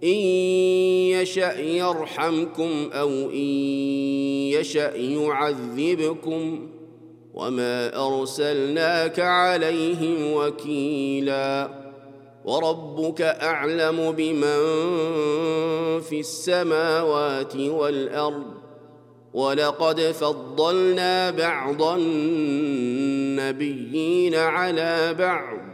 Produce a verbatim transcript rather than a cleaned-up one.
إن يشأ يرحمكم أو إن يشأ يعذبكم وما أرسلناك عليهم وكيلا وربك أعلم بمن في السماوات والأرض ولقد فضلنا بعض النبيين على بعض